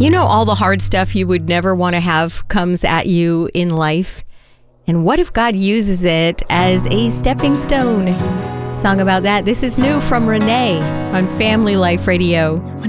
You know, all the hard stuff you would never want to have comes at you in life. And what if God uses it as a stepping stone? Song about that. This is new from Renee on Family Life Radio.